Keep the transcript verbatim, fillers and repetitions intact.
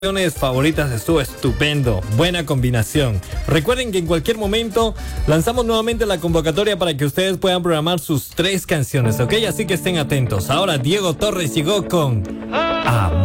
favoritas estuvo estupendo, buena combinación. Recuerden que en cualquier momento lanzamos nuevamente la convocatoria para que ustedes puedan programar sus tres canciones, ¿ok? Así que estén atentos. Ahora Diego Torres llegó con Amor.